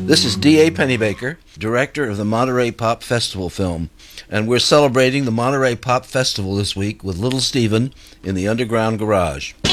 This is D.A. Pennybaker, director of the Monterey Pop Festival film, and we're celebrating the Monterey Pop Festival this week with Little Steven in the Underground Garage.